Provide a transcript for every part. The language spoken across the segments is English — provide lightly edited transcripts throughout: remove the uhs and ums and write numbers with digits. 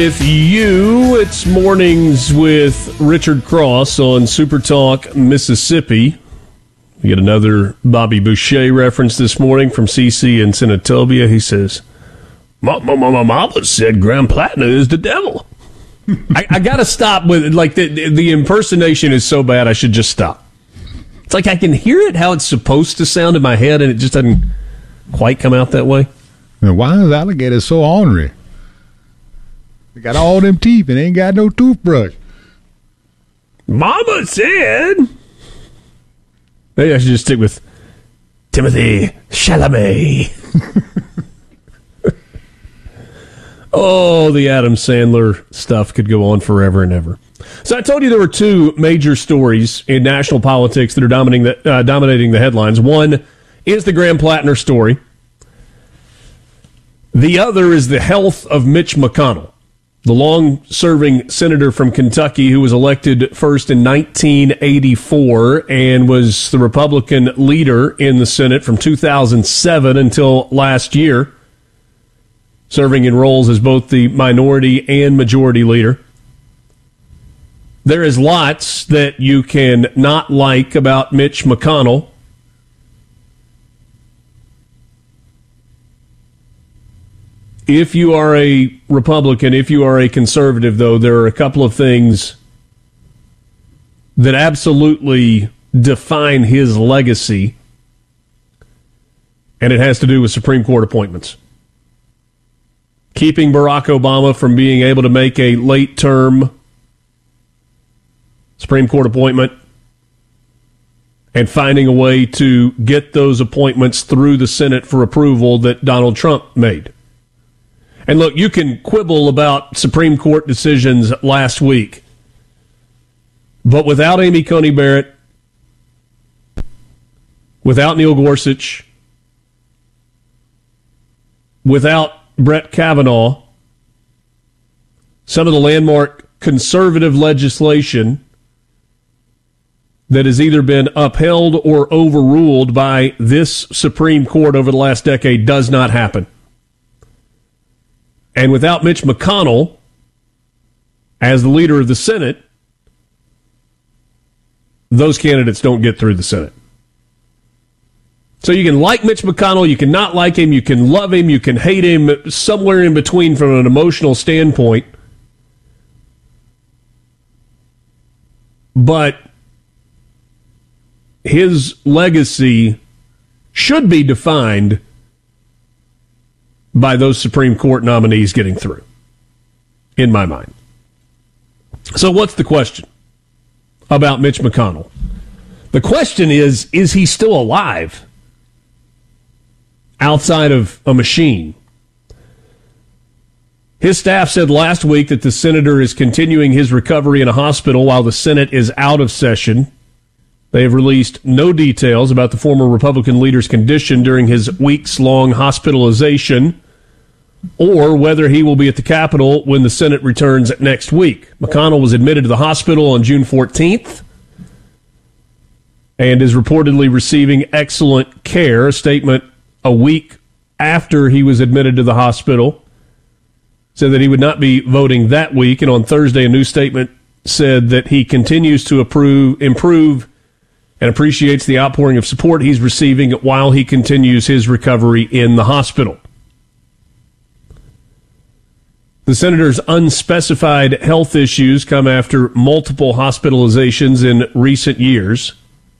With you, it's Mornings with Richard Cross on Super Talk, Mississippi. We get another Bobby Boucher reference this morning from CC in Senatobia. He says, my mama said Grand Platinum is the devil. I got to stop with, like, the impersonation is so bad I should just stop. It's like I can hear it how it's supposed to sound in my head, and it just doesn't quite come out that way. Now, why is alligator so ornery? They got all them teeth and ain't got no toothbrush. Mama said. Maybe I should just stick with Timothy Chalamet. Oh, the Adam Sandler stuff could go on forever and ever. So I told you there were two major stories in national politics that are dominating the headlines. One is the Graham Plattner story. The other is the health of Mitch McConnell, the long-serving senator from Kentucky who was elected first in 1984 and was the Republican leader in the Senate from 2007 until last year, serving in roles as both the minority and majority leader. There is lots that you can not like about Mitch McConnell. If you are a Republican, if you are a conservative, though, there are a couple of things that absolutely define his legacy, and it has to do with Supreme Court appointments. Keeping Barack Obama from being able to make a late-term Supreme Court appointment and finding a way to get those appointments through the Senate for approval that Donald Trump made. And look, you can quibble about Supreme Court decisions last week, but without Amy Coney Barrett, without Neil Gorsuch, without Brett Kavanaugh, some of the landmark conservative legislation that has either been upheld or overruled by this Supreme Court over the last decade does not happen. And without Mitch McConnell as the leader of the Senate, those candidates don't get through the Senate. So you can like Mitch McConnell, you can not like him, you can love him, you can hate him, somewhere in between from an emotional standpoint. But his legacy should be defined by those Supreme Court nominees getting through, in my mind. So what's the question about Mitch McConnell? The question is he still alive outside of a machine? His staff said last week that the senator is continuing his recovery in a hospital while the Senate is out of session. They have released no details about the former Republican leader's condition during his weeks-long hospitalization or whether he will be at the Capitol when the Senate returns next week. McConnell was admitted to the hospital on June 14th and is reportedly receiving excellent care. A statement a week after he was admitted to the hospital said that he would not be voting that week, and on Thursday a new statement said that he continues to improve and appreciates the outpouring of support he's receiving while he continues his recovery in the hospital. The senator's unspecified health issues come after multiple hospitalizations in recent years.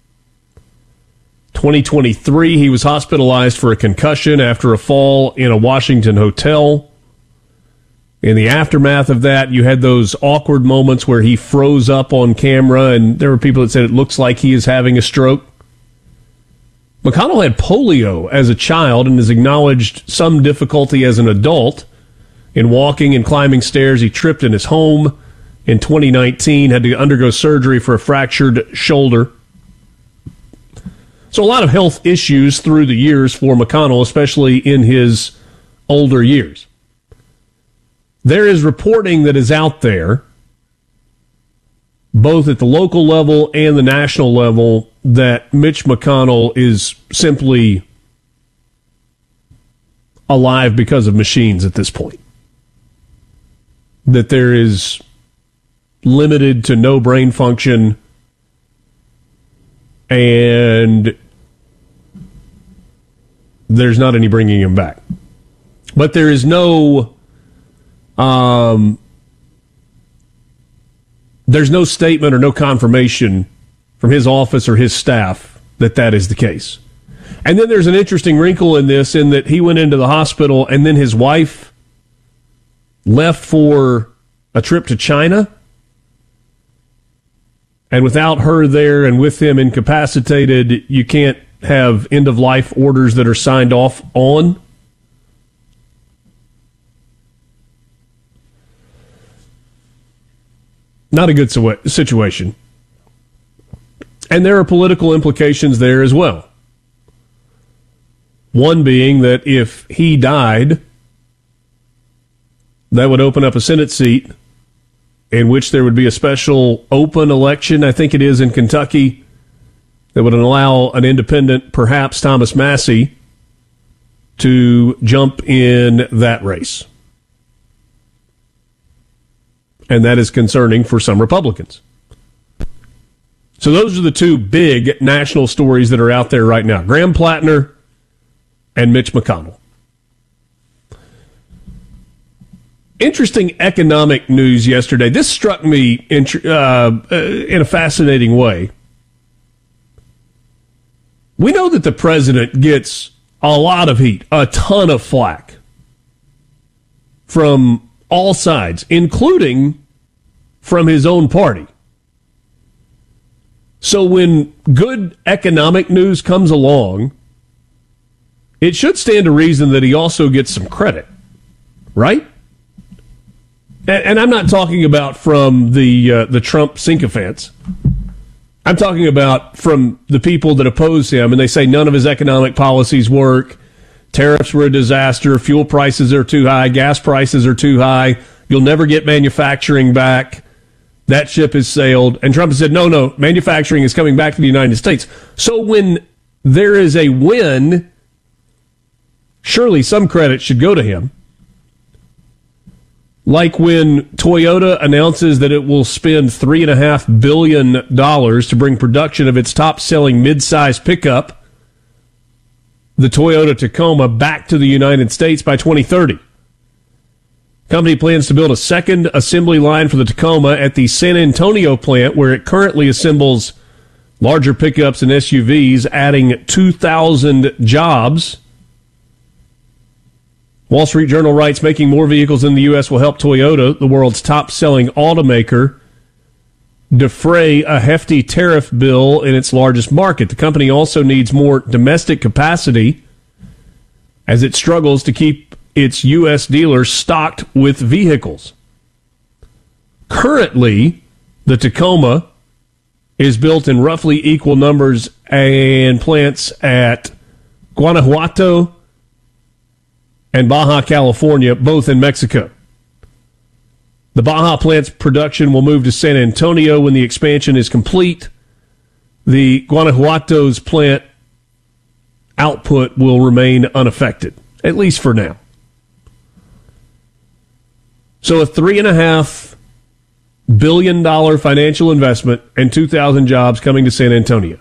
2023, he was hospitalized for a concussion after a fall in a Washington hotel. In the aftermath of that, you had those awkward moments where he froze up on camera, and there were people that said it looks like he is having a stroke. McConnell had polio as a child and has acknowledged some difficulty as an adult in walking and climbing stairs. He tripped in his home in 2019, had to undergo surgery for a fractured shoulder. So a lot of health issues through the years for McConnell, especially in his older years. There is reporting that is out there, both at the local level and the national level, that Mitch McConnell is simply alive because of machines at this point. that there is limited to no brain function and there's not any bringing him back. But there is no there's no statement or no confirmation from his office or his staff that that is the case. And then there's an interesting wrinkle in this in that he went into the hospital and then his wife left for a trip to China. And without her there and with him incapacitated, you can't have end-of-life orders that are signed off on. Not a good situation. And there are political implications there as well. One being that if he died, that would open up a Senate seat in which there would be a special open election, I think it is in Kentucky, that would allow an independent, perhaps Thomas Massie, to jump in that race. And that is concerning for some Republicans. So those are the two big national stories that are out there right now. Graham Plattner and Mitch McConnell. Interesting economic news yesterday. This struck me in a fascinating way. We know that the president gets a lot of heat, a ton of flack from all sides, including from his own party. So when good economic news comes along, it should stand to reason that he also gets some credit, right? And I'm not talking about from the Trump sycophants. I'm talking about from the people that oppose him, and they say none of his economic policies work. Tariffs were a disaster. Fuel prices are too high. Gas prices are too high. You'll never get manufacturing back. That ship has sailed. And Trump has said, no, manufacturing is coming back to the United States. So when there is a win, surely some credit should go to him. Like when Toyota announces that it will spend $3.5 billion to bring production of its top-selling midsize pickup, the Toyota Tacoma, back to the United States by 2030. Company plans to build a second assembly line for the Tacoma at the San Antonio plant, where it currently assembles larger pickups and SUVs, adding 2,000 jobs. Wall Street Journal writes, making more vehicles in the U.S. will help Toyota, the world's top-selling automaker, defray a hefty tariff bill in its largest market. The company also needs more domestic capacity as it struggles to keep its U.S. dealers stocked with vehicles. Currently, the Tacoma is built in roughly equal numbers and plants at Guanajuato and Baja California, both in Mexico. The Baja plant's production will move to San Antonio when the expansion is complete. The Guanajuato's plant output will remain unaffected, at least for now. So a $3.5 billion financial investment and 2,000 jobs coming to San Antonio.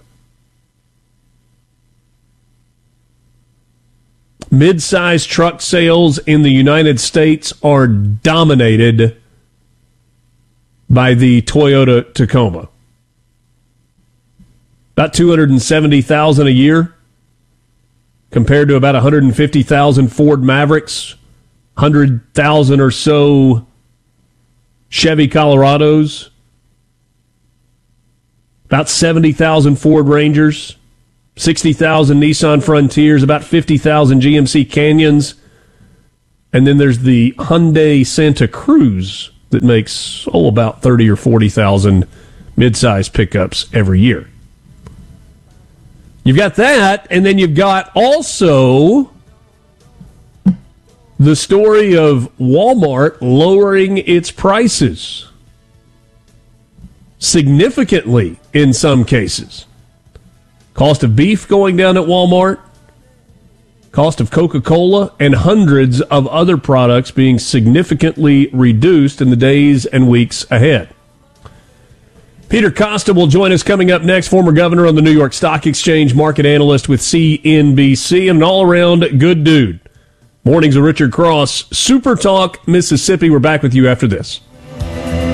Mid-size truck sales in the United States are dominated by the Toyota Tacoma. About 270,000 a year compared to about 150,000 Ford Mavericks, 100,000 or so Chevy Colorados, about 70,000 Ford Rangers, 60,000 Nissan Frontiers, about 50,000 GMC Canyons, and then there's the Hyundai Santa Cruz that makes, about 30 or 40,000 midsize pickups every year. You've got that, and then you've got also the story of Walmart lowering its prices significantly in some cases. Cost of beef going down at Walmart. Cost of Coca-Cola and hundreds of other products being significantly reduced in the days and weeks ahead. Peter Costa will join us coming up next, former governor on the New York Stock Exchange, market analyst with CNBC, and an all-around good dude. Mornings with Richard Cross, Super Talk, Mississippi. We're back with you after this.